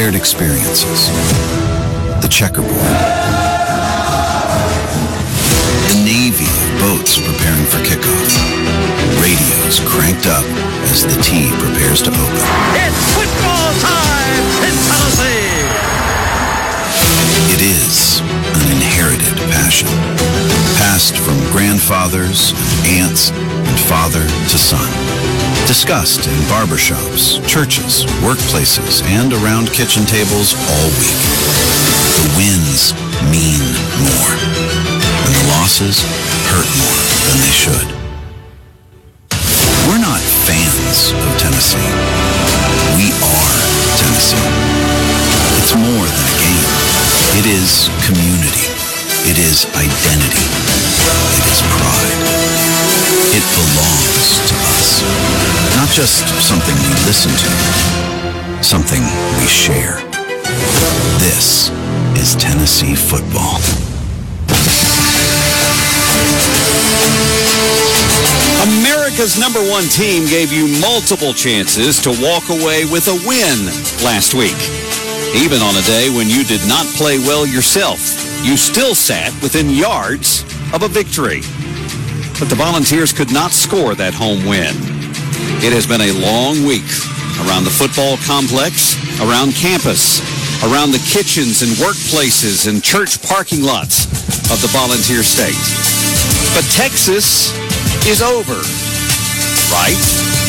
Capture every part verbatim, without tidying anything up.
shared experiences. The checkerboard. The navy of boats preparing for kickoff. Radios cranked up as the tee prepares to open. It's football time in Tennessee! It is an inherited passion, passed from grandfathers and aunts and father to son. Discussed in barbershops, churches, workplaces, and around kitchen tables all week. The wins mean more, and the losses hurt more than they should. We're not fans of Tennessee. We are Tennessee. It's more than a game. It is community. It is identity. It is pride. It belongs to us. Not just something we listen to, something we share. This is Tennessee football. America's number one team gave you multiple chances to walk away with a win last week. Even on a day when you did not play well yourself, you still sat within yards of a victory. But the Volunteers could not score that home win. It has been a long week around the football complex, around campus, around the kitchens and workplaces and church parking lots of the Volunteer State. But Texas is over, right?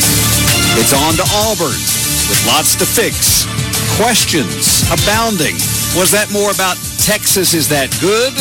It's on to Auburn with lots to fix. Questions abounding. Was that more about Texas is that good?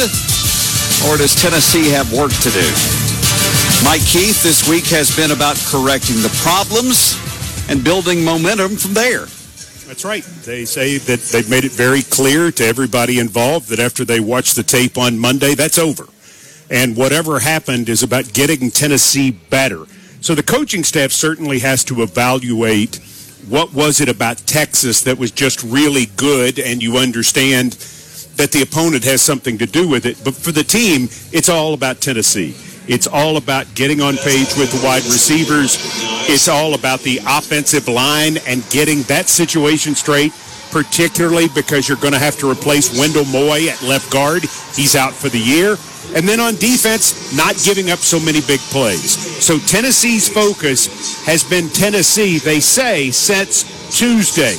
Or does Tennessee have work to do? Mike Keith this week has been about correcting the problems and building momentum from there. That's right. They say that they've made it very clear to everybody involved that after they watch the tape on Monday, that's over. And whatever happened is about getting Tennessee better. So the coaching staff certainly has to evaluate what was it about Texas that was just really good, and you understand that the opponent has something to do with it. But for the team, it's all about Tennessee. It's all about getting on page with the wide receivers. It's all about the offensive line and getting that situation straight, particularly because you're going to have to replace Wendell Moy at left guard. He's out for the year. And then on defense, not giving up so many big plays. So Tennessee's focus has been Tennessee, they say, since Tuesday.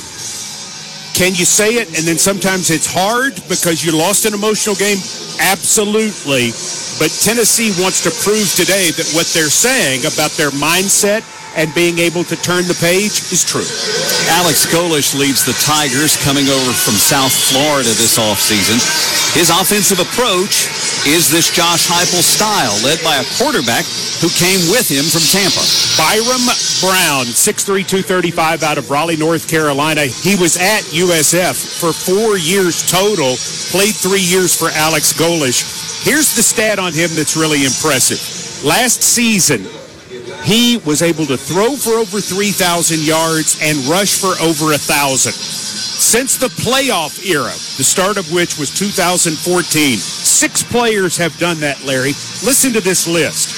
Can you say it? And then sometimes it's hard because you lost an emotional game? Absolutely. But Tennessee wants to prove today that what they're saying about their mindset and being able to turn the page is true. Alex Golesh leads the Tigers coming over from South Florida this offseason. His offensive approach is this Josh Heupel style, led by a quarterback who came with him from Tampa. Byram Brown, six three, two thirty-five, out of Raleigh, North Carolina. He was at U S F for four years total, played three years for Alex Golesh. Here's the stat on him that's really impressive. Last season, he was able to throw for over three thousand yards and rush for over one thousand. Since the playoff era, the start of which was two thousand fourteen, six players have done that, Larry. Listen to this list.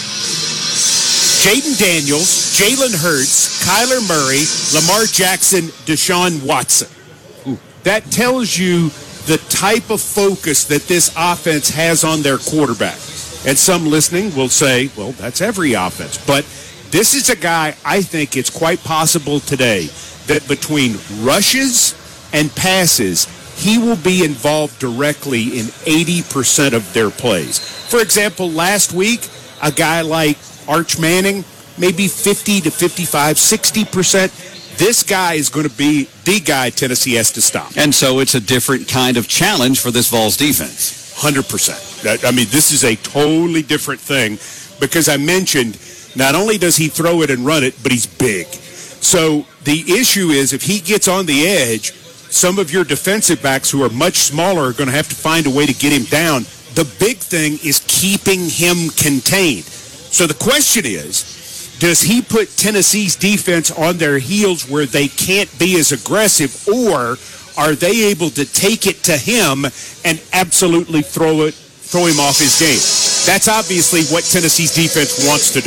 Jaden Daniels, Jalen Hurts, Kyler Murray, Lamar Jackson, Deshaun Watson. Ooh. That tells you the type of focus that this offense has on their quarterback. And some listening will say, well, that's every offense. But this is a guy, I think it's quite possible today that between rushes and passes, he will be involved directly in eighty percent of their plays. For example, last week, a guy like Arch Manning, maybe fifty to fifty-five, sixty percent. This guy is going to be the guy Tennessee has to stop. And so it's a different kind of challenge for this Vols defense. one hundred percent. I mean, this is a totally different thing because I mentioned not only does he throw it and run it, but he's big. So the issue is if he gets on the edge, some of your defensive backs who are much smaller are going to have to find a way to get him down. The big thing is keeping him contained. So the question is, does he put Tennessee's defense on their heels where they can't be as aggressive, or are they able to take it to him and absolutely throw it, throw him off his game? That's obviously what Tennessee's defense wants to do.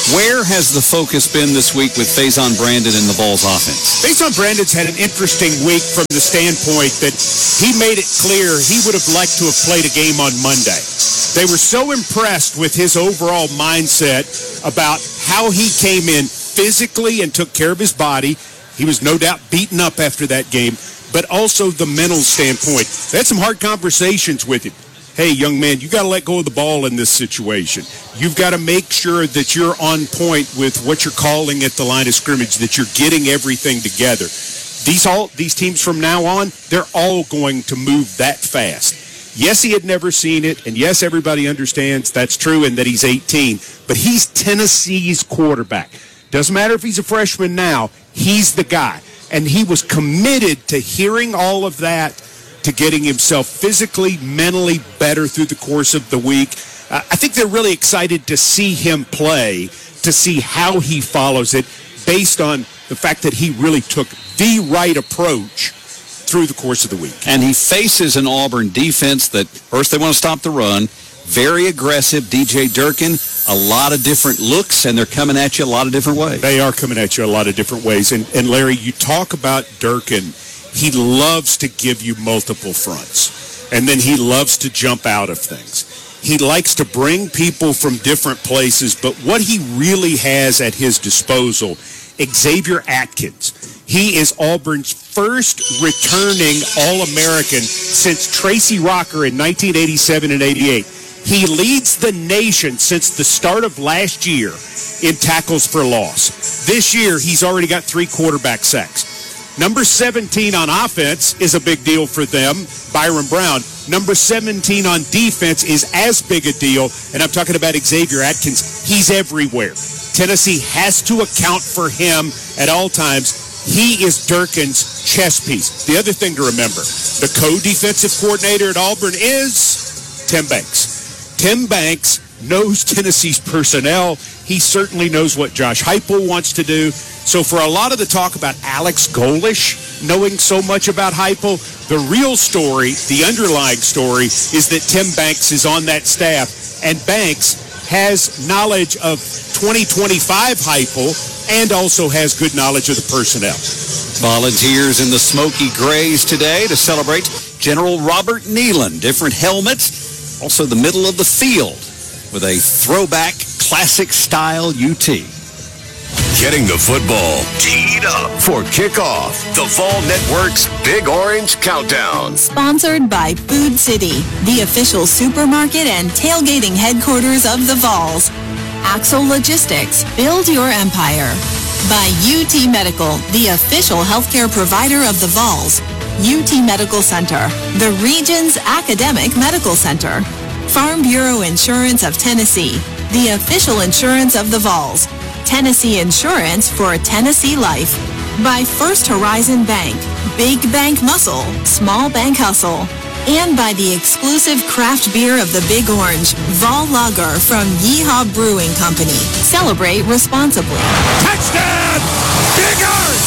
Where has the focus been this week with Faison Brandon and the Vols offense? Faison Brandon's had an interesting week from the standpoint that he made it clear he would have liked to have played a game on Monday. They were so impressed with his overall mindset about how he came in physically and took care of his body. He was no doubt beaten up after that game, but also the mental standpoint. They had some hard conversations with him. Hey, young man, you got to let go of the ball in this situation. You've got to make sure that you're on point with what you're calling at the line of scrimmage, that you're getting everything together. These all these teams from now on, they're all going to move that fast. Yes, he had never seen it, and yes, everybody understands that's true and that he's eighteen, but he's Tennessee's quarterback. Doesn't matter if he's a freshman now, he's the guy. And he was committed to hearing all of that, to getting himself physically, mentally better through the course of the week. Uh, I think they're really excited to see him play, to see how he follows it, based on the fact that he really took the right approach through the course of the week. And he faces an Auburn defense that, first they want to stop the run, very aggressive. D J Durkin, a lot of different looks, and they're coming at you a lot of different ways. They are coming at you a lot of different ways. And, and Larry, you talk about Durkin. He loves to give you multiple fronts, and then he loves to jump out of things. He likes to bring people from different places, but what he really has at his disposal, Xavier Atkins. He is Auburn's first returning All-American since Tracy Rocker in nineteen eighty-seven and eighty-eight. He leads the nation since the start of last year in tackles for loss. This year, he's already got three quarterback sacks. Number seventeen on offense is a big deal for them, Byron Brown. Number seventeen on defense is as big a deal, and I'm talking about Xavier Atkins. He's everywhere. Tennessee has to account for him at all times. He is Durkin's chess piece. The other thing to remember, the co-defensive coordinator at Auburn is Tim Banks. Tim Banks knows Tennessee's personnel. He certainly knows what Josh Heupel wants to do. So for a lot of the talk about Alex Golesh knowing so much about Heupel, the real story, the underlying story, is that Tim Banks is on that staff, and Banks has knowledge of twenty twenty-five Heupel and also has good knowledge of the personnel. Volunteers in the Smoky Grays today to celebrate General Robert Neyland. Different helmets, also the middle of the field with a throwback classic-style U T. Getting the football teed up for kickoff. The Vol Network's Big Orange Countdown. Sponsored by Food City, the official supermarket and tailgating headquarters of the Vols. Axel Logistics, build your empire. By U T Medical, the official healthcare provider of the Vols. U T Medical Center, the region's academic medical center. Farm Bureau Insurance of Tennessee, the official insurance of the Vols. Tennessee Insurance for Tennessee Life. By First Horizon Bank, big bank muscle, small bank hustle. And by the exclusive craft beer of the Big Orange, Vol Lager from Yeehaw Brewing Company. Celebrate responsibly. Touchdown! Big Orange!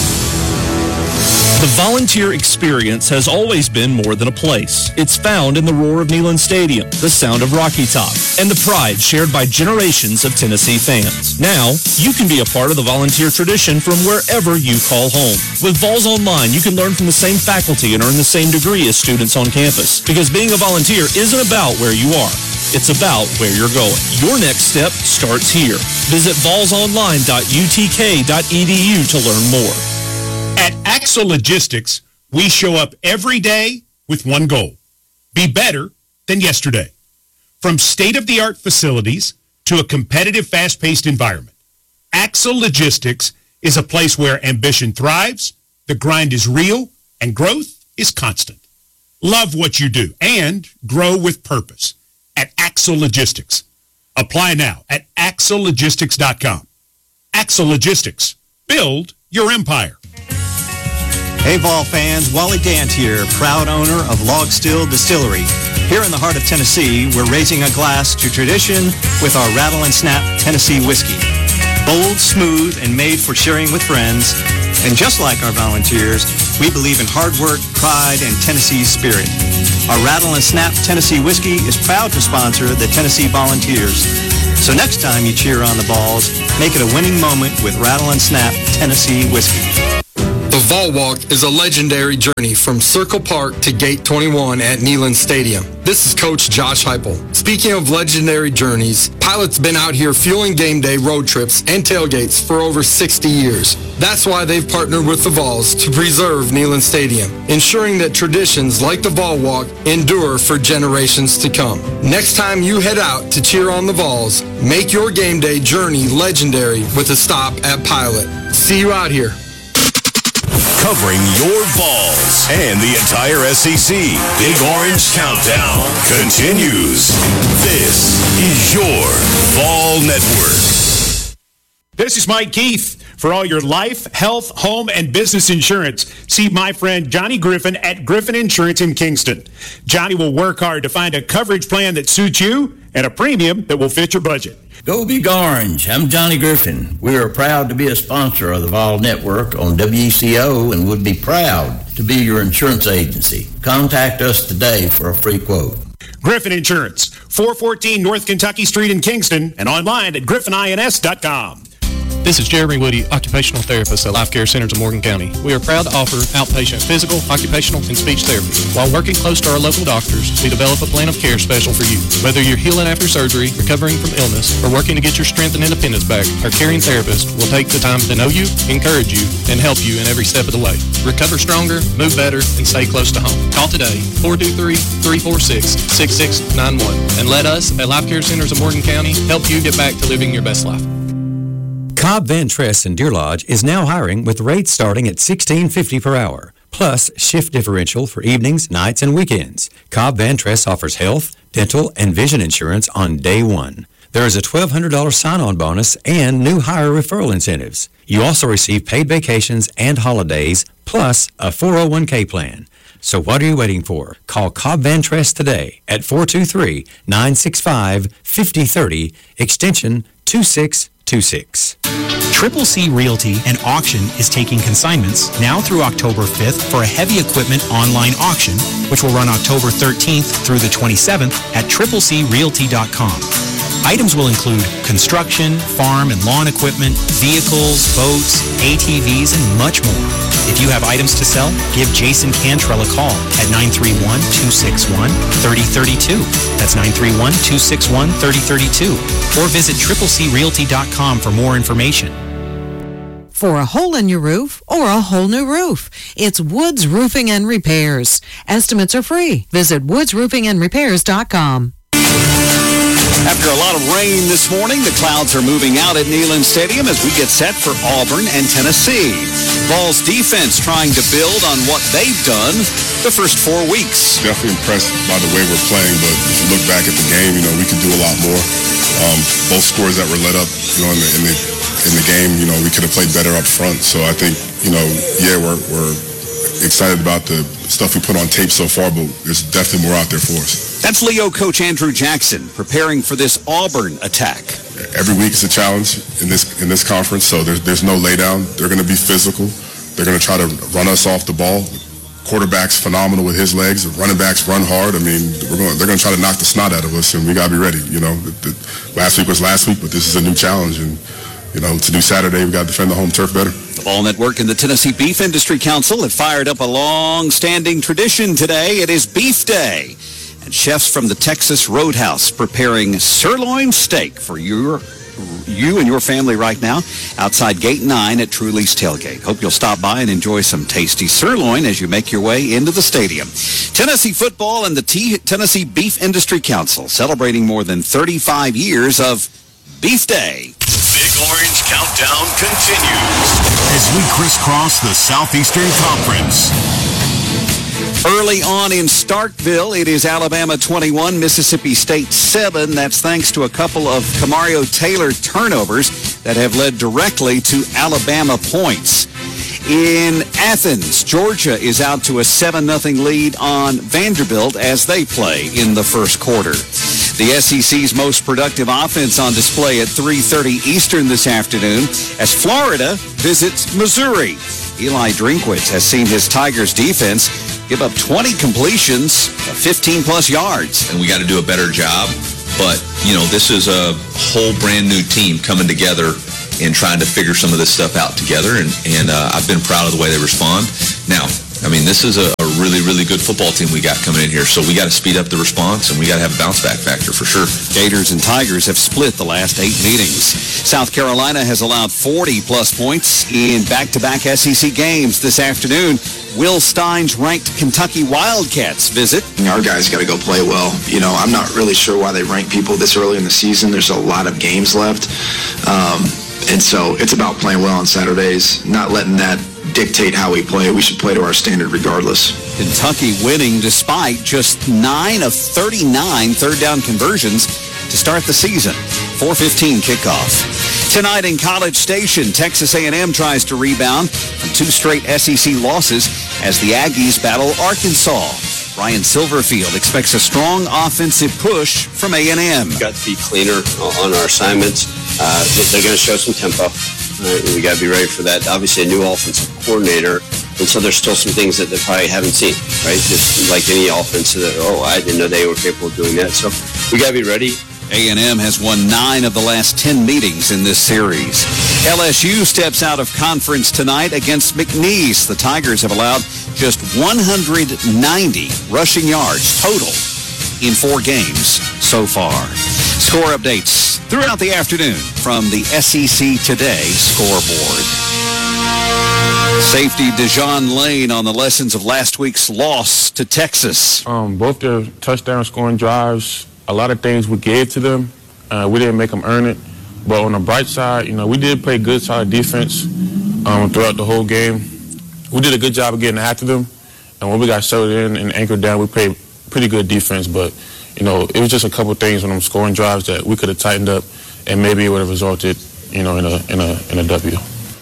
The volunteer experience has always been more than a place. It's found in the roar of Neyland Stadium, the sound of Rocky Top, and the pride shared by generations of Tennessee fans. Now, you can be a part of the volunteer tradition from wherever you call home. With Vols Online, you can learn from the same faculty and earn the same degree as students on campus. Because being a volunteer isn't about where you are. It's about where you're going. Your next step starts here. Visit vols online dot u t k dot e d u to learn more. At Axel Logistics, we show up every day with one goal: be better than yesterday. From state-of-the-art facilities to a competitive, fast-paced environment, Axel Logistics is a place where ambition thrives, the grind is real, and growth is constant. Love what you do and grow with purpose at Axel Logistics. Apply now at axel logistics dot com. Axel Logistics. Build your empire. Hey, Vol fans, Wally Dant here, proud owner of Log Still Distillery. Here in the heart of Tennessee, we're raising a glass to tradition with our Rattle and Snap Tennessee whiskey. Bold, smooth, and made for sharing with friends. And just like our volunteers, we believe in hard work, pride, and Tennessee spirit. Our Rattle and Snap Tennessee whiskey is proud to sponsor the Tennessee Volunteers. So next time you cheer on the Vols, make it a winning moment with Rattle and Snap Tennessee whiskey. The Vol Walk is a legendary journey from Circle Park to Gate twenty-one at Neyland Stadium. This is Coach Josh Heupel. Speaking of legendary journeys, Pilot's been out here fueling game day road trips and tailgates for over sixty years. That's why they've partnered with the Vols to preserve Neyland Stadium, ensuring that traditions like the Vol Walk endure for generations to come. Next time you head out to cheer on the Vols, make your game day journey legendary with a stop at Pilot. See you out here. Covering your Vols and the entire S E C. Big Orange Countdown continues. This is your Vol Network. This is Mike Keith. For all your life, health, home, and business insurance, see my friend Johnny Griffin at Griffin Insurance in Kingston. Johnny will work hard to find a coverage plan that suits you and a premium that will fit your budget. Go Big Orange. I'm Johnny Griffin. We are proud to be a sponsor of the Vol Network on W E C O and would be proud to be your insurance agency. Contact us today for a free quote. Griffin Insurance, four fourteen North Kentucky Street in Kingston, and online at griffin ins dot com. This is Jeremy Woody, occupational therapist at Life Care Centers of Morgan County. We are proud to offer outpatient physical, occupational, and speech therapy. While working close to our local doctors, we develop a plan of care special for you. Whether you're healing after surgery, recovering from illness, or working to get your strength and independence back, our caring therapist will take the time to know you, encourage you, and help you in every step of the way. Recover stronger, move better, and stay close to home. Call today, four two three, three four six, six six nine one, and let us at Life Care Centers of Morgan County help you get back to living your best life. Cobb Van Tress in Deer Lodge is now hiring with rates starting at sixteen fifty per hour, plus shift differential for evenings, nights, and weekends. Cobb Van Tress offers health, dental, and vision insurance on day one. There is a twelve hundred dollars sign-on bonus and new hire referral incentives. You also receive paid vacations and holidays, plus a four oh one k plan. So what are you waiting for? Call Cobb Van Tress today at four two three, nine six five, five oh three oh, extension two six two six. Triple C Realty and Auction is taking consignments now through October fifth for a heavy equipment online auction, which will run October thirteenth through the twenty-seventh at triple c realty dot com. Items will include construction, farm and lawn equipment, vehicles, boats, A T Vs, and much more. If you have items to sell, give Jason Cantrell a call at nine three one, two six one, three oh three two. That's nine three one, two six one, three oh three two. Or visit triple c realty dot com for more information. For a hole in your roof or a whole new roof, it's Woods Roofing and Repairs. Estimates are free. Visit woods roofing and repairs dot com. After a lot of rain this morning, the clouds are moving out at Neyland Stadium as we get set for Auburn and Tennessee. Vols defense trying to build on what they've done the first four weeks. Definitely impressed by the way we're playing, but if you look back at the game, you know, we can do a lot more. Um, both scores that were let up, you know, in the, in the in the game, you know, we could have played better up front. So I think, you know, yeah, we're we're excited about the stuff we put on tape so far, but there's definitely more out there for us. That's Leo coach Andrew Jackson preparing for this Auburn attack. Every week is a challenge in this in this conference, so there's there's no laydown. They're going to be physical. They're going to try to run us off the ball. Quarterback's phenomenal with his legs. The running backs run hard. I mean, we're going, they're going to try to knock the snot out of us, and we got to be ready. You know, the, the, last week was last week, but this is a new challenge, and you know, it's a new Saturday. We got to defend the home turf better. The Vol Network and the Tennessee Beef Industry Council have fired up a long-standing tradition today. It is Beef Day. And chefs from the Texas Roadhouse preparing sirloin steak for your, you and your family right now outside Gate nine at Truly's Tailgate. Hope you'll stop by and enjoy some tasty sirloin as you make your way into the stadium. Tennessee football and the T- Tennessee Beef Industry Council celebrating more than thirty-five years of Beef Day. Big Orange Countdown continues as we crisscross the Southeastern Conference. Early on in Starkville, it is Alabama twenty-one, Mississippi State seven. That's thanks to a couple of Camario Taylor turnovers that have led directly to Alabama points. In Athens, Georgia is out to a seven nothing lead on Vanderbilt as they play in the first quarter. The S E C's most productive offense on display at three thirty Eastern this afternoon as Florida visits Missouri. Eli Drinkwitz has seen his Tigers defense give up twenty completions of fifteen plus yards. And we got to do a better job But, you know, this is a whole brand new team coming together and trying to figure some of this stuff out together. And, and uh, I've been proud of the way they respond. Now, I mean, this is a, a really, really good football team we got coming in here. So we got to speed up the response, and we got to have a bounce-back factor for sure. Gators and Tigers have split the last eight meetings. South Carolina has allowed forty-plus points in back-to-back S E C games this afternoon. Will Stein's ranked Kentucky Wildcats visit. Our guys got to go play well. You know, I'm not really sure why they rank people this early in the season. There's a lot of games left. Um, and so it's about playing well on Saturdays, not letting that dictate how we play. We should play to our standard regardless. Kentucky winning despite just nine of thirty-nine third down conversions to start the season. four fifteen kickoff. Tonight in College Station, Texas A and M tries to rebound from two straight S E C losses as the Aggies battle Arkansas. Ryan Silverfield expects a strong offensive push from A and M. We've got to be cleaner on our assignments. Uh, they're going to show some tempo. Right, we got to be ready for that. Obviously, a new offensive coordinator, and so there's still some things that they probably haven't seen, right? Just like any offense, that, oh, I didn't know they were capable of doing that. So we got to be ready. A and M has won nine of the last ten meetings in this series. L S U steps out of conference tonight against McNeese. The Tigers have allowed just one hundred ninety rushing yards total in four games so far. Score updates throughout the afternoon from the S E C Today scoreboard. Safety Dejon Lane on the lessons of last week's loss to Texas. Um, both their touchdown scoring drives, a lot of things we gave to them. Uh, we didn't make them earn it. But on the bright side, you know, we did play good, solid defense um, throughout the whole game. We did a good job of getting after them. And when we got settled in and anchored down, we played pretty good defense. But, you know, it was just a couple things on them scoring drives that we could have tightened up, and maybe it would have resulted, you know, in a in a in a W.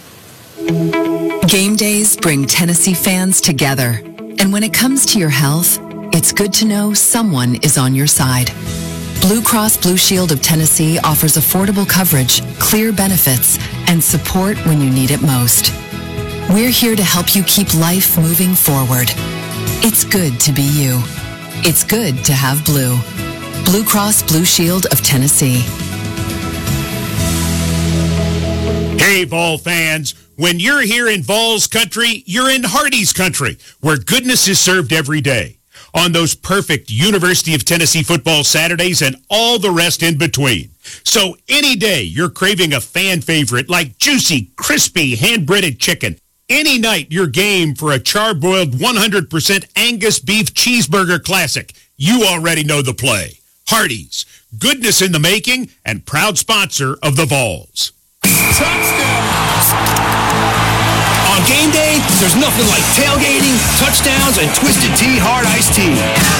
Game days bring Tennessee fans together. And when it comes to your health, it's good to know someone is on your side. Blue Cross Blue Shield of Tennessee offers affordable coverage, clear benefits, and support when you need it most. We're here to help you keep life moving forward. It's good to be you. It's good to have Blue. Blue Cross Blue Shield of Tennessee. Hey, Vol fans. When you're here in Vols country, you're in Hardee's country, where goodness is served every day. On those perfect University of Tennessee football Saturdays and all the rest in between. So any day you're craving a fan favorite like juicy, crispy, hand-breaded chicken. Any night you're game for a charbroiled one hundred percent Angus beef cheeseburger classic. You already know the play. Hardee's, goodness in the making and proud sponsor of the Vols. On game day, there's nothing like tailgating, touchdowns, and Twisted Tea Hard Iced Tea.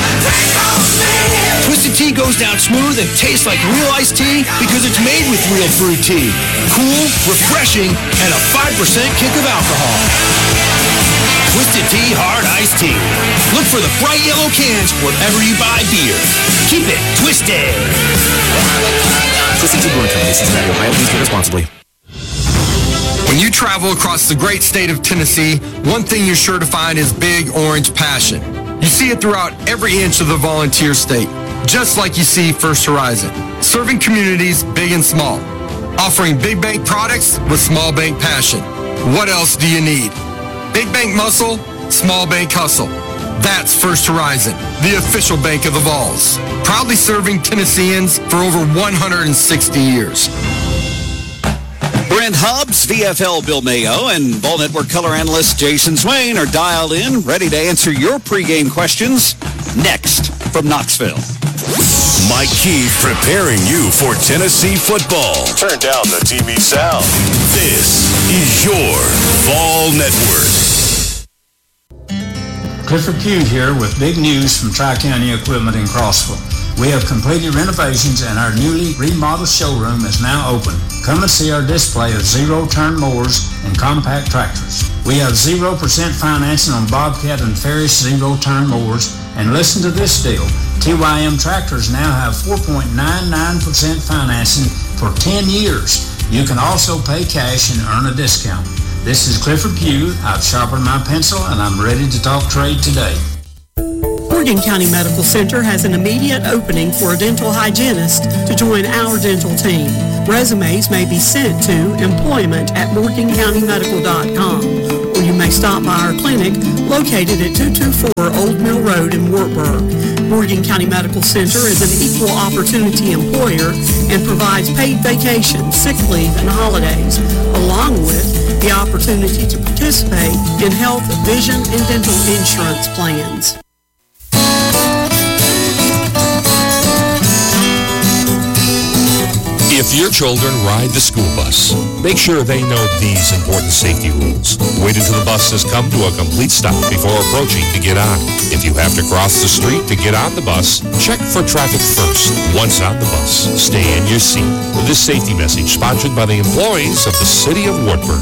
Twisted Tea goes down smooth and tastes like real iced tea because it's made with real brewed tea. Cool, refreshing, and a five percent kick of alcohol. Twisted Tea Hard Iced Tea. Look for the bright yellow cans wherever you buy beer. Keep it twisted. Twisted Tea Brewing Company, Cincinnati, Ohio. Please drink responsibly. When you travel across the great state of Tennessee, one thing you're sure to find is Big Orange passion. You see it throughout every inch of the volunteer state, just like you see First Horizon, serving communities big and small, offering big bank products with small bank passion. What else do you need? Big bank muscle, small bank hustle. That's First Horizon, the official bank of the Vols, proudly serving Tennesseans for over one hundred sixty years. Brent Hubbs, V F L Bill Mayo, and Ball Network color analyst Jason Swain are dialed in, ready to answer your pregame questions next from Knoxville. Mike Keith preparing you for Tennessee football. Turn down the T V sound. This is your Ball Network. Clifford Pugh here with big news from Tri-County Equipment in Crossville. We have completed renovations and our newly remodeled showroom is now open. Come and see our display of zero-turn mowers and compact tractors. We have zero percent financing on Bobcat and Ferris zero-turn mowers. And listen to this deal. T Y M tractors now have four point nine nine percent financing for ten years. You can also pay cash and earn a discount. This is Clifford Pugh. I've sharpened my pencil and I'm ready to talk trade today. We're Morgan County Medical Center has an immediate opening for a dental hygienist to join our dental team. Resumes may be sent to employment at morgan county medical dot com, or you may stop by our clinic located at two two four Old Mill Road in Wartburg. Morgan County Medical Center is an equal opportunity employer and provides paid vacation, sick leave, and holidays, along with the opportunity to participate in health, vision, and dental insurance plans. If your children ride the school bus, make sure they know these important safety rules. Wait until the bus has come to a complete stop before approaching to get on. If you have to cross the street to get on the bus, check for traffic first. Once on the bus, stay in your seat. This safety message sponsored by the employees of the City of Wartburg.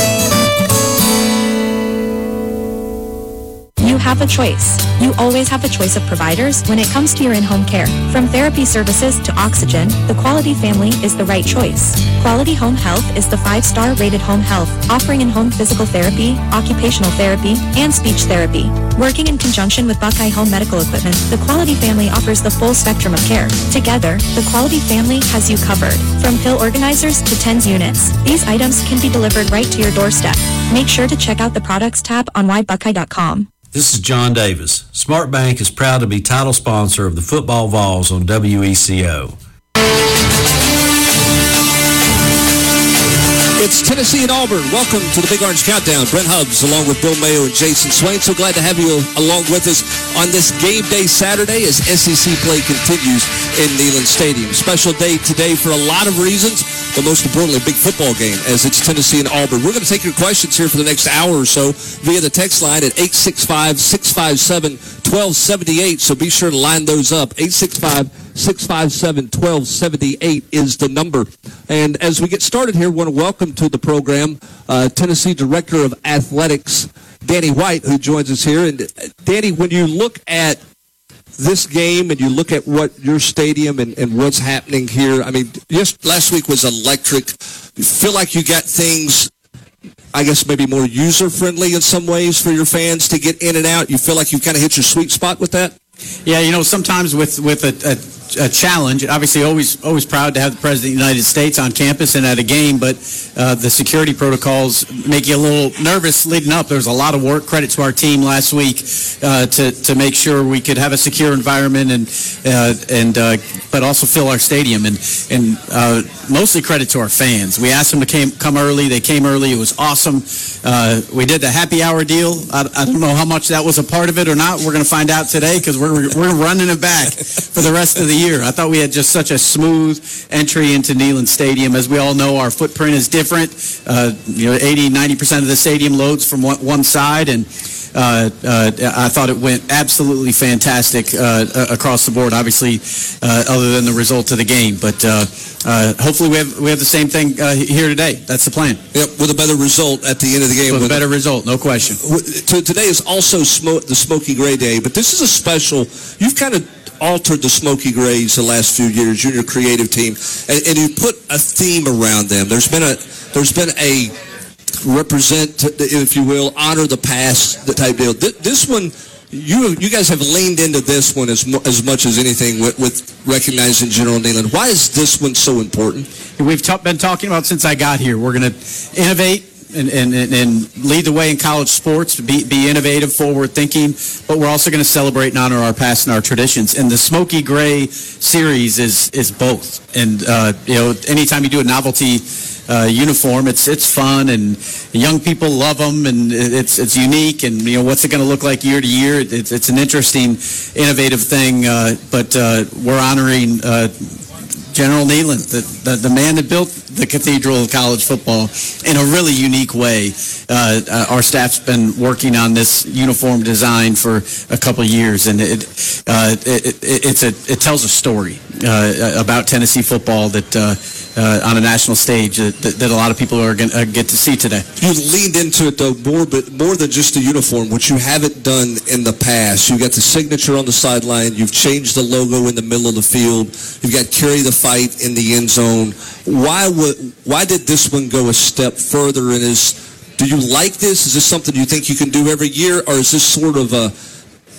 You have a choice. You always have a choice of providers when it comes to your in-home care. From therapy services to oxygen, the Quality family is the right choice. Quality Home Health is the five-star rated home health, offering in-home physical therapy, occupational therapy, and speech therapy. Working in conjunction with Buckeye Home Medical Equipment, the Quality family offers the full spectrum of care. Together, the Quality family has you covered. From pill organizers to TENS units, these items can be delivered right to your doorstep. Make sure to check out the products tab on why buckeye dot com. This is John Davis. SmartBank is proud to be title sponsor of the Football Vols on W E C O. It's Tennessee and Auburn. Welcome to the Big Orange Countdown. Brent Hubbs along with Bill Mayo and Jason Swain. So glad to have you along with us on this game day Saturday as S E C play continues in Neyland Stadium. Special day today for a lot of reasons, but most importantly, a big football game as it's Tennessee and Auburn. We're going to take your questions here for the next hour or so via the text line at eight six five, six five seven, one two seven eight. So be sure to line those up. eight six five, six five seven, one two seven eight is the number. And as we get started here, we want to welcome to the program uh, Tennessee Director of Athletics, Danny White, who joins us here. And uh, Danny, when you look at this game and you look at what your stadium and, and what's happening here, I mean, just last week was electric. You feel like you got things, I guess, maybe more user-friendly in some ways for your fans to get in and out? You feel like you kind of hit your sweet spot with that? Yeah, you know, sometimes with, with a, a, a challenge, obviously always always proud to have the President of the United States on campus and at a game, but uh, the security protocols make you a little nervous leading up. There was a lot of work, credit to our team last week uh, to, to make sure we could have a secure environment and uh, and uh, but also fill our stadium. And, and uh, mostly credit to our fans. We asked them to came, come early. They came early. It was awesome. Uh, we did the happy hour deal. I, I don't know how much that was a part of it or not. We're going to find out today because we're We're, we're running it back for the rest of the year. I thought we had just such a smooth entry into Neyland Stadium. As we all know, our footprint is different. Uh, you know, eighty, ninety percent of the stadium loads from one, one side, and uh, uh, I thought it went absolutely fantastic uh, across the board, obviously, uh, other than the result of the game. But uh, uh, hopefully we have we have the same thing uh, here today. That's the plan. Yep, with a better result at the end of the game. With a better result, no question. Today is also the Smoky Gray Day, but this is a special. You've kind of altered the Smoky Grays the last few years. You're your creative team, and, and you put a theme around them. There's been a there's been a represent, if you will, honor the past, the type deal. This one, you you guys have leaned into this one as as much as anything with, with recognizing General Neyland. Why is this one so important? We've t- been talking about since I got here. We're going to innovate and, and, and lead the way in college sports, be, be innovative, forward-thinking, but we're also going to celebrate and honor our past and our traditions. And the Smoky Gray series is is both. And, uh, you know, anytime you do a novelty Uh, uniform, it's it's fun, and young people love them, and it's it's unique, and you know what's it going to look like year to year? It's it's an interesting, innovative thing, uh, but uh, we're honoring uh, General Neyland, the, the the man that built the Cathedral of College Football, in a really unique way. Uh, uh, our staff's been working on this uniform design for a couple of years, and it uh, it, it it's a it tells a story uh, about Tennessee football that. Uh, Uh, on a national stage uh, that, that a lot of people are going to uh, get to see today. You leaned into it, though, more, but more than just the uniform, which you haven't done in the past. You got the signature on the sideline. You've changed the logo in the middle of the field. You've got Carry the Fight in the end zone. Why would, why did this one go a step further? And is, do you like this? Is this something you think you can do every year, or is this sort of a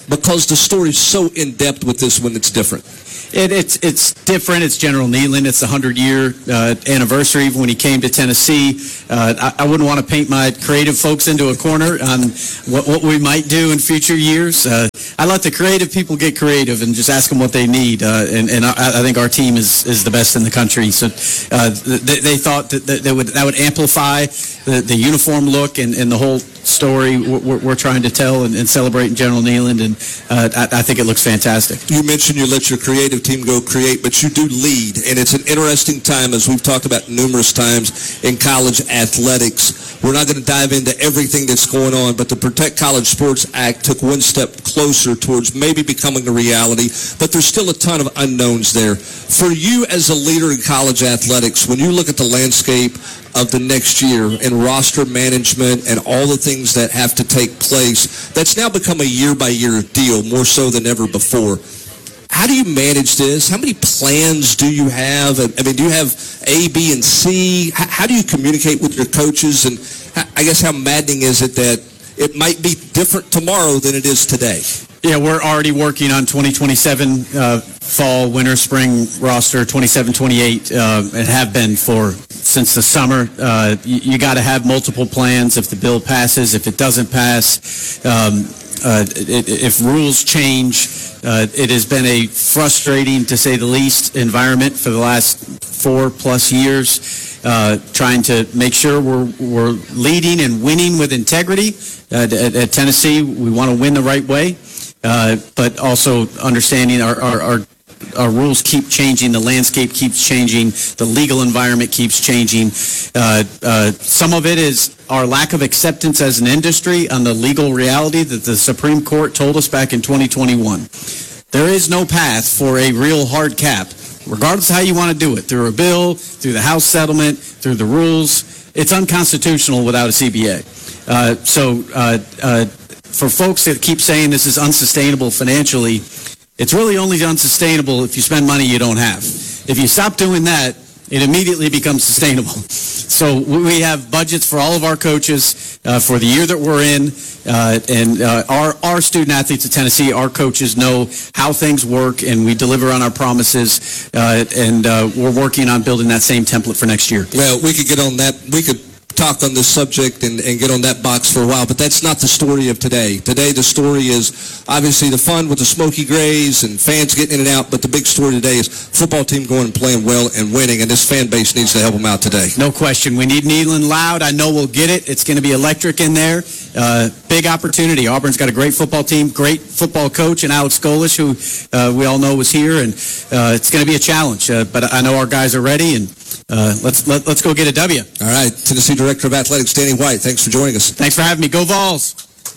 because the story's so in-depth with this one, it's different. It, it's it's different. It's General Neyland. It's the hundred-year uh, anniversary of when he came to Tennessee. Uh, I, I wouldn't want to paint my creative folks into a corner on what, what we might do in future years. Uh, I let the creative people get creative and just ask them what they need. Uh, and and I, I think our team is, is the best in the country. So uh, they, they thought that, that, that, would, that would amplify the, the uniform look and, and the whole story we're, we're trying to tell and, and celebrate in General Neyland. And uh, I, I think it looks fantastic. You mentioned you let your creative team go create, but you do lead, and it's an interesting time, as we've talked about numerous times, in college athletics. We're not going to dive into everything that's going on, but the Protect College Sports Act took one step closer towards maybe becoming a reality, but there's still a ton of unknowns there. For you as a leader in college athletics, when you look at the landscape of the next year and roster management and all the things that have to take place, that's now become a year-by-year deal, more so than ever before. How do you manage this? How many plans do you have? I mean, do you have A, B, and C? How do you communicate with your coaches? And I guess how maddening is it that it might be different tomorrow than it is today? Yeah, we're already working on twenty twenty-seven uh, fall, winter, spring roster, twenty-seven twenty-eight, uh, and have been for since the summer. Uh, you you got to have multiple plans if the bill passes, if it doesn't pass, um, uh, it, if rules change. Uh, it has been a frustrating, to say the least, environment for the last four plus years, uh, trying to make sure we're, we're leading and winning with integrity. Uh, at, at Tennessee, we want to win the right way, uh, but also understanding our, our, our Our rules keep changing, the landscape keeps changing, the legal environment keeps changing. Uh, uh, some of it is our lack of acceptance as an industry on the legal reality that the Supreme Court told us back in twenty twenty-one. There is no path for a real hard cap, regardless of how you want to do it, through a bill, through the House settlement, through the rules. It's unconstitutional without a C B A. Uh, so uh, uh, for folks that keep saying this is unsustainable financially, it's really only unsustainable if you spend money you don't have. If you stop doing that, it immediately becomes sustainable. So we have budgets for all of our coaches uh, for the year that we're in, uh, and uh, our, our student athletes at Tennessee, our coaches know how things work, and we deliver on our promises, uh, and uh, we're working on building that same template for next year. Well, we could get on that. We could talk on this subject and, and get on that box for a while, but that's not the story of today. Today, the story is obviously the fun with the Smoky Grays and fans getting in and out, but the big story today is football team going and playing well and winning, and this fan base needs to help them out today. No question. We need Neyland loud. I know we'll get it. It's going to be electric in there. Uh, big opportunity. Auburn's got a great football team, great football coach, and Alex Golish, who uh, we all know was here, and uh, it's going to be a challenge, uh, but I know our guys are ready, and Uh, let's let, let's go get a W. All right, Tennessee Director of Athletics, Danny White. Thanks for joining us. Thanks for having me. Go Vols.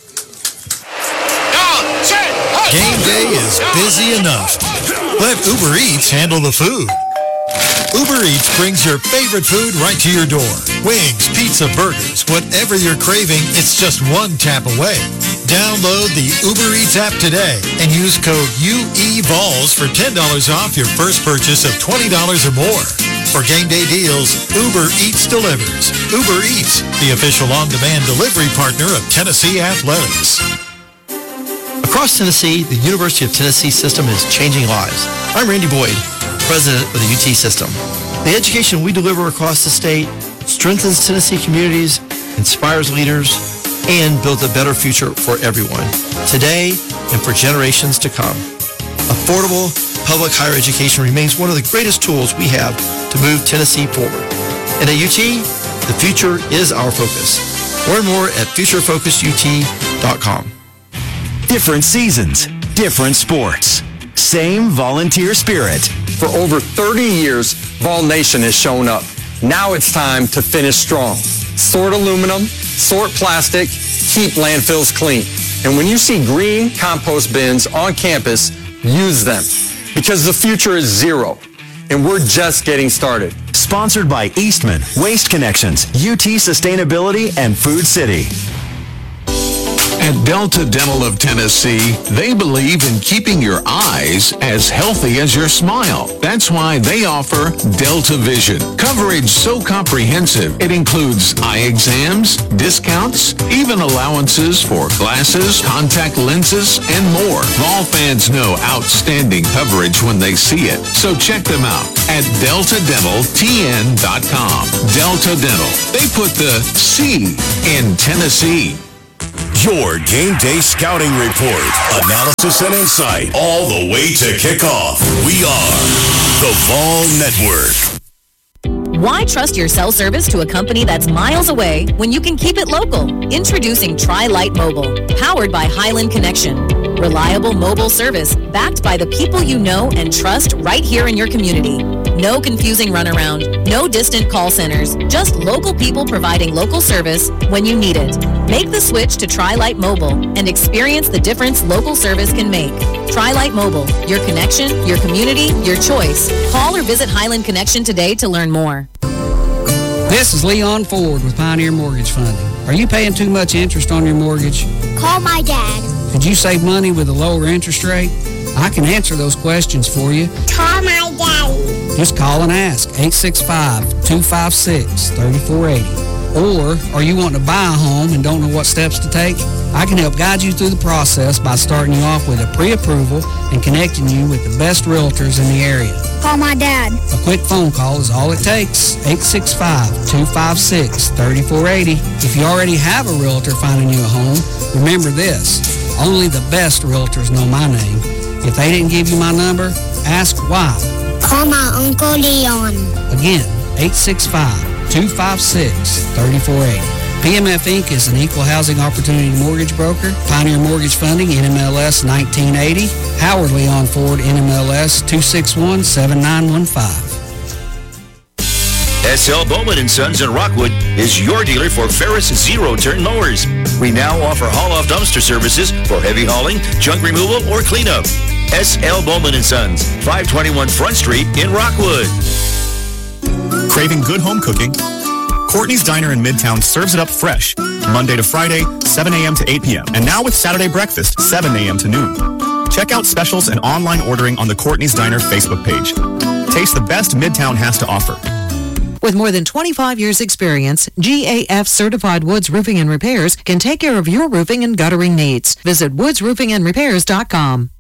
Game day is busy enough. Let Uber Eats handle the food. Uber Eats brings your favorite food right to your door. Wings, pizza, burgers, whatever you're craving, it's just one tap away. Download the Uber Eats app today and use code U E V O L S for ten dollars off your first purchase of twenty dollars or more. For game day deals, Uber Eats delivers. Uber Eats, the official on-demand delivery partner of Tennessee Athletics. Across Tennessee, the University of Tennessee system is changing lives. I'm Randy Boyd, president of the U T system. The education we deliver across the state strengthens Tennessee communities, inspires leaders, and builds a better future for everyone, today and for generations to come. Affordable public higher education remains one of the greatest tools we have to move Tennessee forward. And at U T, the future is our focus. Learn more at future focus U T dot com. Different seasons, different sports. Same volunteer spirit. For over thirty years, Vol Nation has shown up. Now it's time to finish strong. Sort aluminum, sort plastic, keep landfills clean. And when you see green compost bins on campus, use them. Because the future is zero. And we're just getting started. Sponsored by Eastman, Waste Connections, U T Sustainability, and Food City. At Delta Dental of Tennessee, they believe in keeping your eyes as healthy as your smile. That's why they offer Delta Vision. Coverage so comprehensive, it includes eye exams, discounts, even allowances for glasses, contact lenses, and more. Vol fans know outstanding coverage when they see it. So check them out at delta dental t n dot com. Delta Dental. They put the C in Tennessee. Your game day scouting report, analysis and insight, all the way to kickoff. We are the Vol Network. Why trust your cell service to a company that's miles away when you can keep it local? Introducing Tri-Lite Mobile, powered by Highland Connection. Reliable mobile service backed by the people you know and trust right here in your community. No confusing runaround, no distant call centers, just local people providing local service when you need it. Make the switch to Tri-Lite Mobile and experience the difference local service can make. Tri-Lite Mobile, your connection, your community, your choice. Call or visit Highland Connection today to learn more. This is Leon Ford with Pioneer Mortgage Funding. Are you paying too much interest on your mortgage? Call my dad. Could you save money with a lower interest rate? I can answer those questions for you. Call my daddy. Just call and ask, eight six five, two five six, three four eight zero. Or are you wanting to buy a home and don't know what steps to take? I can help guide you through the process by starting you off with a pre-approval and connecting you with the best realtors in the area. Call my dad. A quick phone call is all it takes. eight six five, two five six, three four eight zero. If you already have a realtor finding you a home, remember this. Only the best realtors know my name. If they didn't give you my number, ask why. Call my Uncle Leon. Again, eight six five, two five six, three four eight zero. P M F Incorporated is an equal housing opportunity mortgage broker. Pioneer Mortgage Funding, N M L S nineteen eighty. Howard Leon Ford, N M L S two six one, seven nine one five. S L Bowman and Sons in Rockwood is your dealer for Ferris zero-turn mowers. We now offer haul-off dumpster services for heavy hauling, junk removal, or cleanup. S L Bowman and Sons, five twenty-one Front Street in Rockwood. Craving good home cooking? Courtney's Diner in Midtown serves it up fresh, Monday to Friday, seven a.m. to eight p.m. And now with Saturday breakfast, seven a.m. to noon. Check out specials and online ordering on the Courtney's Diner Facebook page. Taste the best Midtown has to offer. With more than twenty-five years experience, G A F Certified Woods Roofing and Repairs can take care of your roofing and guttering needs. Visit woods roofing and repairs dot com.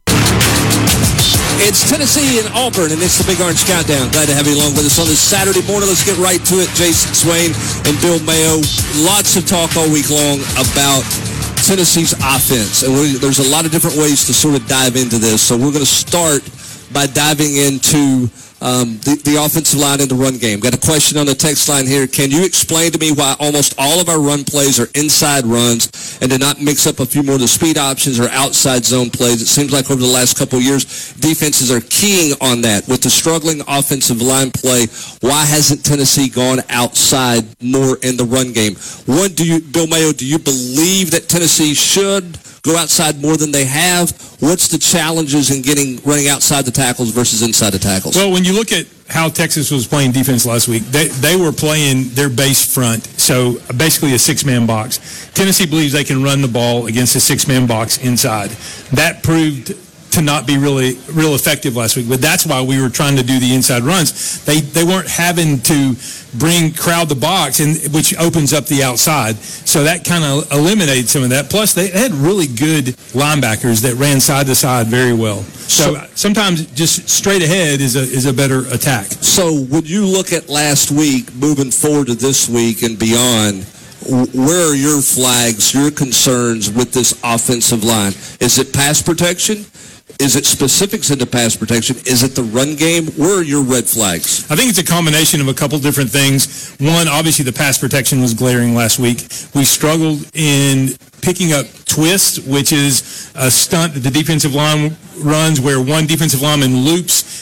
It's Tennessee and Auburn, and it's the Big Orange Countdown. Glad to have you along with us on this Saturday morning. Let's get right to it. Jason Swain and Bill Mayo. Lots of talk all week long about Tennessee's offense, and we, there's a lot of different ways to sort of dive into this. So we're going to start by diving into um, the, the offensive line and the run game. Got a question on the text line here. Can you explain to me why almost all of our run plays are inside runs and to not mix up a few more of the speed options or outside zone plays? It seems like over the last couple of years, defenses are keying on that. With the struggling offensive line play, why hasn't Tennessee gone outside more in the run game? One, do you, Bill Mayo, do you believe that Tennessee should go outside more than they have? What's the challenges in getting running outside the tackles versus inside the tackles? Well, when you look at how Texas was playing defense last week, they, they were playing their base front, so basically a six-man box. Tennessee believes they can run the ball against a six-man box inside. That proved to not be really real effective last week, but that's why we were trying to do the inside runs. They they weren't having to bring crowd the box, and which opens up the outside. So that kind of eliminated some of that. Plus, they had really good linebackers that ran side to side very well. So, so sometimes just straight ahead is a is a better attack. So when you look at last week, moving forward to this week and beyond, where are your flags, your concerns with this offensive line? Is it pass protection? Is it specifics into pass protection? Is it the run game? Where are your red flags? I think it's a combination of a couple different things. One, obviously the pass protection was glaring last week. We struggled in picking up twist, which is a stunt that the defensive line runs where one defensive lineman loops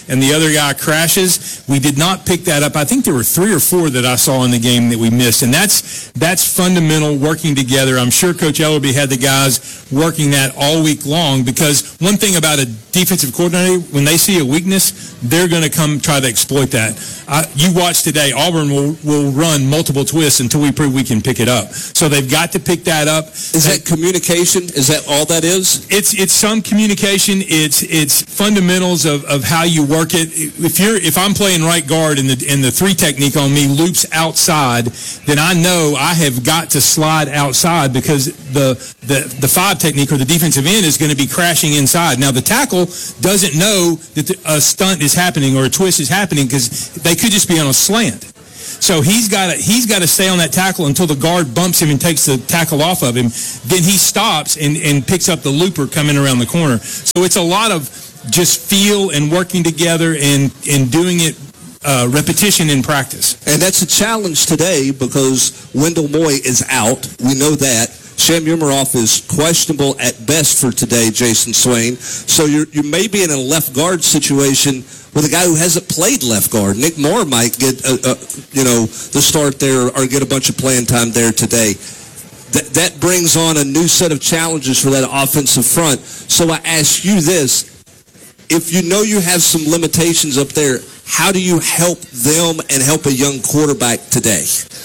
and the other guy crashes. We did not pick that up. I think there were three or four that I saw in the game that we missed, and that's that's fundamental, working together. I'm sure Coach Ellerby had the guys working that all week long, because one thing about a defensive coordinator, when they see a weakness, they're going to come try to exploit that. I, you watch today, Auburn will, will run multiple twists until we prove we can pick it up. So they've got to pick that up. Is that communication? Is that all that is? It's it's some communication. It's it's fundamentals of, of how you work it. If you're if I'm playing right guard and the and the three technique on me loops outside, then I know I have got to slide outside, because the the the five technique or the defensive end is going to be crashing inside. Now the tackle doesn't know that the, a stunt is happening or a twist is happening, because they could just be on a slant. So he's got to he's got to stay on that tackle until the guard bumps him and takes the tackle off of him. Then he stops and, and picks up the looper coming around the corner. So it's a lot of just feel and working together and, and doing it uh, repetition in practice. And that's a challenge today, because Wendell Moy is out. We know that. Sham Umaroff is questionable at best for today, Jason Swain. So you're, you may be in a left guard situation with a guy who hasn't played left guard. Nick Moore might get, a, a, you know, the start there or get a bunch of playing time there today. Th- that brings on a new set of challenges for that offensive front. So I ask you this. If you know you have some limitations up there, how do you help them and help a young quarterback today?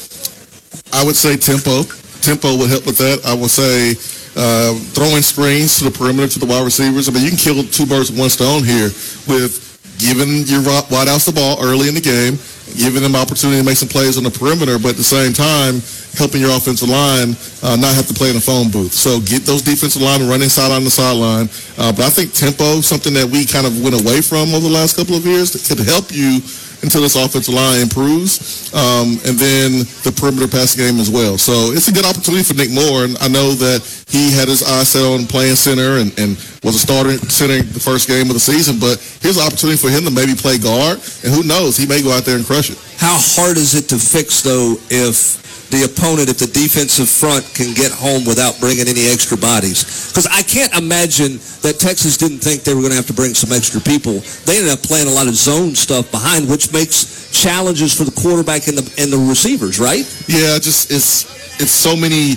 I would say tempo. Tempo would help with that. I would say uh, throwing screens to the perimeter to the wide receivers. I mean, you can kill two birds with one stone here with giving your wideouts the ball early in the game, giving them opportunity to make some plays on the perimeter, but at the same time, helping your offensive line uh, not have to play in a phone booth. So get those defensive linemen running side on the sideline. Uh, but I think tempo, something that we kind of went away from over the last couple of years, that could help you until this offensive line improves, um, and then the perimeter passing game as well. So it's a good opportunity for Nick Moore, and I know that he had his eyes set on playing center and, and was a starter center the first game of the season, but here's an opportunity for him to maybe play guard, and who knows, he may go out there and crush it. How hard is it to fix, though, if the opponent, if the defensive front can get home without bringing any extra bodies? Because I can't imagine that Texas didn't think they were going to have to bring some extra people. They ended up playing a lot of zone stuff behind, which makes challenges for the quarterback and the and the receivers, right? Yeah, just it's it's so many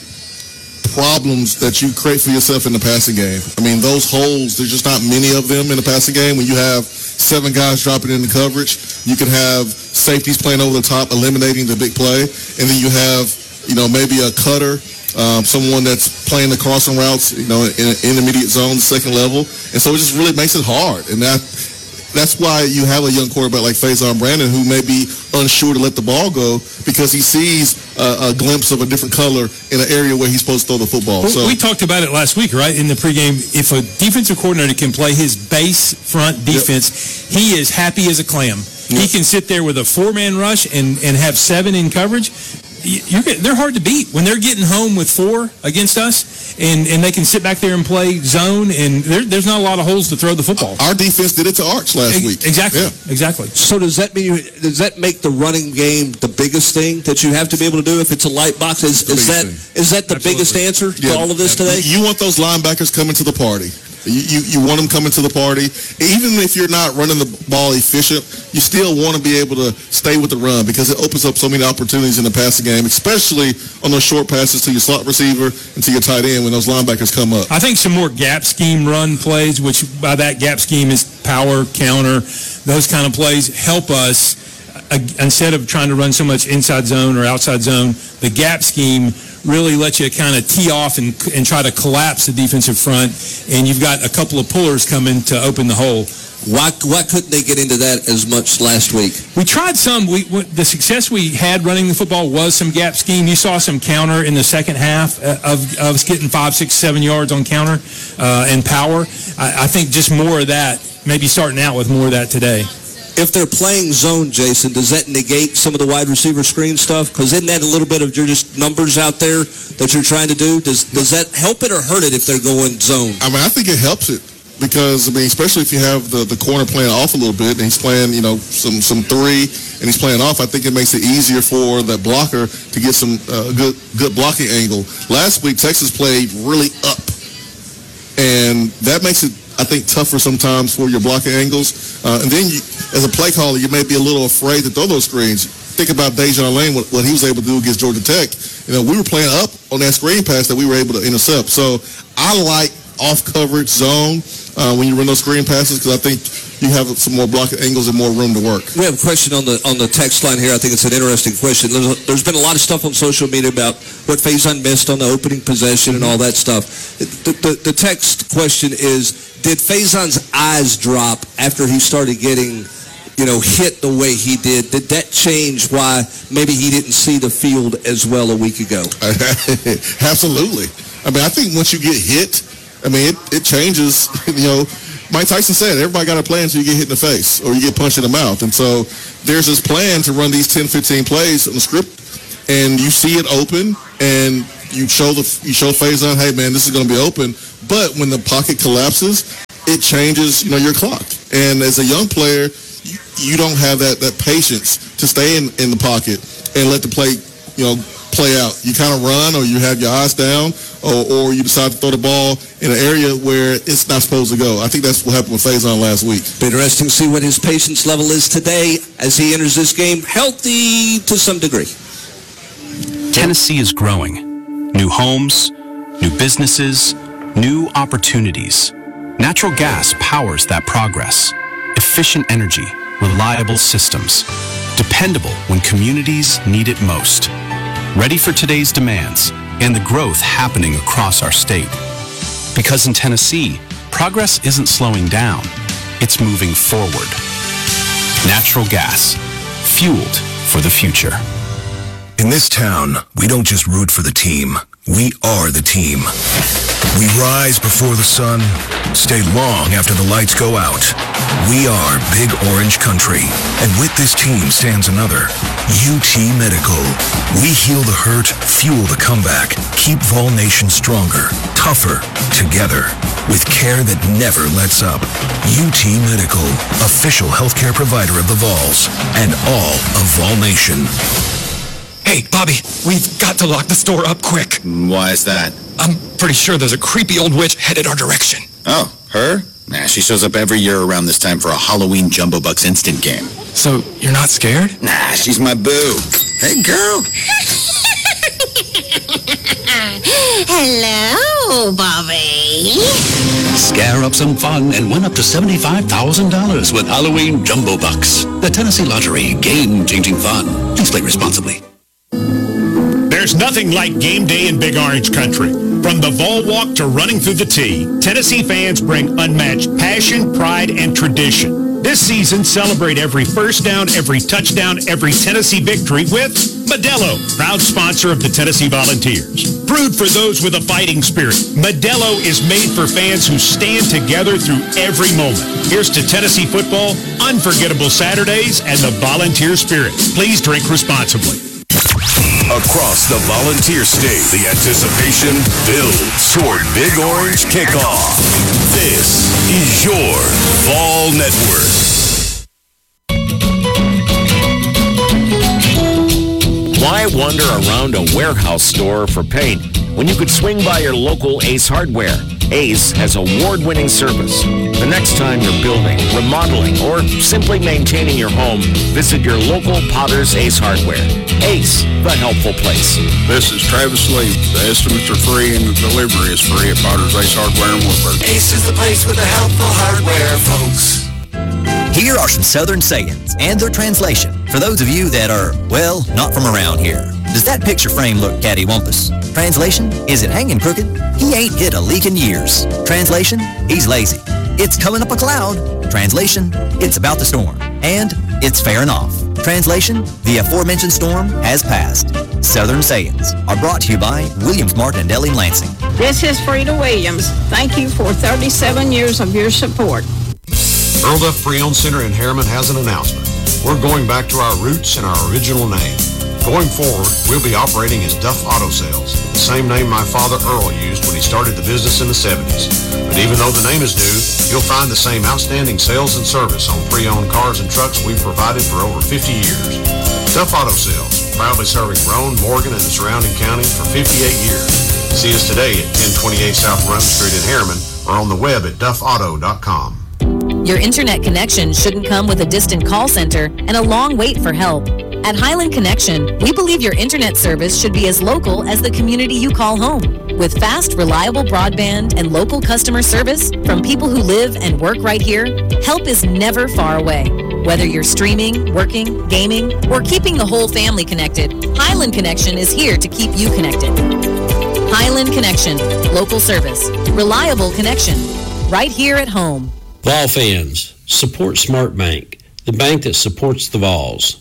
problems that you create for yourself in the passing game. I mean, those holes, there's just not many of them in the passing game. When you have seven guys dropping in the coverage, you can have safeties playing over the top, eliminating the big play, and then you have, you know, maybe a cutter, um, someone that's playing the crossing routes, you know, in an intermediate zone, second level, and so it just really makes it hard. And that that's why you have a young quarterback like Faison Brandon, who may be unsure to let the ball go because he sees a, a glimpse of a different color in an area where he's supposed to throw the football. Well, so we talked about it last week, right, in the pregame. If a defensive coordinator can play his base front defense, yep, he is happy as a clam. Yep. He can sit there with a four-man rush and, and have seven in coverage. You're, they're hard to beat when they're getting home with four against us, and, and they can sit back there and play zone, and there, there's not a lot of holes to throw the football. Our defense did it to Arch last week. Exactly, yeah. exactly. So does that mean does that make the running game the biggest thing that you have to be able to do if it's a light box? Is, is that thing. is that the Absolutely. biggest answer yeah. to all of this today? You want those linebackers coming to the party. You, you you want them coming to the party. Even if you're not running the ball efficient, you still want to be able to stay with the run because it opens up so many opportunities in the passing game, especially on those short passes to your slot receiver and to your tight end when those linebackers come up. I think some more gap scheme run plays, which by that gap scheme is power, counter, those kind of plays, help us. Uh, instead of trying to run so much inside zone or outside zone, the gap scheme really let you kind of tee off and and try to collapse the defensive front, and you've got a couple of pullers coming to open the hole. Why why couldn't they get into that as much last week? We tried some. We, we the success we had running the football was some gap scheme. You saw some counter in the second half of, of us getting five, six, seven yards on counter uh, and power. I, I think just more of that, maybe starting out with more of that today. If they're playing zone, Jason, does that negate some of the wide receiver screen stuff? Because isn't that a little bit of your just numbers out there that you're trying to do? Does does that help it or hurt it if they're going zone? I mean, I think it helps it because, I mean, especially if you have the, the corner playing off a little bit and he's playing, you know, some, some three and he's playing off, I think it makes it easier for that blocker to get some uh, good, good blocking angle. Last week, Texas played really up, and that makes it, I think, tougher sometimes for your blocking angles. Uh, and then you, as a play caller, you may be a little afraid to throw those screens. Think about Dejan Lane, what, what he was able to do against Georgia Tech. You know, we were playing up on that screen pass that we were able to intercept. So I like off-coverage zone uh, when you run those screen passes because I think you have some more blocking angles and more room to work. We have a question on the on the text line here. I think it's an interesting question. There's, a, there's been a lot of stuff on social media about what Faison missed on the opening possession and all that stuff. The, the, the text question is, did Faison's eyes drop after he started getting, you know, hit the way he did? Did that change why maybe he didn't see the field as well a week ago? Absolutely. I mean, I think once you get hit, I mean, it, it changes, you know. Mike Tyson said, everybody got a plan until you get hit in the face or you get punched in the mouth. And so there's this plan to run these ten, fifteen plays on the script, and you see it open, and you show the you show Faison, hey, man, this is going to be open. But when the pocket collapses, it changes, you know, your clock. And as a young player, you, you don't have that, that patience to stay in, in the pocket and let the play, you know, play out. You kind of run, or you have your eyes down, or, or you decide to throw the ball in an area where it's not supposed to go. I think that's what happened with Faison last week. Be interesting to see what his patience level is today as he enters this game healthy to some degree. Tennessee is growing. New homes, new businesses, new opportunities. Natural gas powers that progress. Efficient energy, reliable systems. Dependable when communities need it most. Ready for today's demands and the growth happening across our state. Because in Tennessee, progress isn't slowing down, it's moving forward. Natural gas, fueled for the future. In this town, we don't just root for the team, we are the team. We rise before the sun, stay long after the lights go out. We are Big Orange Country, and with this team stands another, U T Medical. We heal the hurt, fuel the comeback, keep Vol Nation stronger, tougher, together, with care that never lets up. U T Medical, official healthcare provider of the Vols, and all of Vol Nation. Hey, Bobby, we've got to lock the store up quick. Why is that? I'm pretty sure there's a creepy old witch headed our direction. Oh, her? Nah, she shows up every year around this time for a Halloween Jumbo Bucks instant game. So, you're not scared? Nah, she's my boo. Hey, girl. Hello, Bobby. Scare up some fun and win up to seventy-five thousand dollars with Halloween Jumbo Bucks. The Tennessee Lottery, game-changing fun. Please play responsibly. There's nothing like game day in Big Orange Country. From the Vol Walk to running through the T, Tennessee fans bring unmatched passion, pride, and tradition. This season, celebrate every first down, every touchdown, every Tennessee victory with Modelo, proud sponsor of the Tennessee Volunteers. Brewed for those with a fighting spirit, Modelo is made for fans who stand together through every moment. Here's to Tennessee football, unforgettable Saturdays, and the Volunteer spirit. Please drink responsibly. Across the Volunteer State, the anticipation builds toward Big Orange kickoff. This is your Vol Network. Why wander around a warehouse store for paint when you could swing by your local Ace Hardware? Ace has award-winning service. The next time you're building, remodeling, or simply maintaining your home, visit your local Potter's Ace Hardware. Ace, the helpful place. This is Travis Lee. The estimates are free and the delivery is free at Potter's Ace Hardware in Woodburn. Ace is the place with the helpful hardware, folks. Here are some Southern sayings and their translation for those of you that are, well, not from around here. Does that picture frame look cattywampus? Translation, is it hanging crooked? He ain't hit a leak in years. Translation, he's lazy. It's coming up a cloud. Translation, it's about to storm. And it's fair enough. Translation, the aforementioned storm has passed. Southern sayings are brought to you by Williams Martin and Deli in Lansing. This is Frida Williams. Thank you for thirty-seven years of your support. Earl Duff Pre-Owned Center in Harriman has an announcement. We're going back to our roots and our original name. Going forward, we'll be operating as Duff Auto Sales, the same name my father Earl used when he started the business in the seventies. But even though the name is new, you'll find the same outstanding sales and service on pre-owned cars and trucks we've provided for over fifty years. Duff Auto Sales, proudly serving Roane, Morgan, and the surrounding counties for fifty-eight years. See us today at ten twenty-eight South Run Street in Harriman or on the web at duff auto dot com. Your internet connection shouldn't come with a distant call center and a long wait for help. At Highland Connection, we believe your internet service should be as local as the community you call home. With fast, reliable broadband and local customer service from people who live and work right here, help is never far away. Whether you're streaming, working, gaming, or keeping the whole family connected, Highland Connection is here to keep you connected. Highland Connection, local service, reliable connection, right here at home. Vol fans, support Smart Bank, the bank that supports the Vols.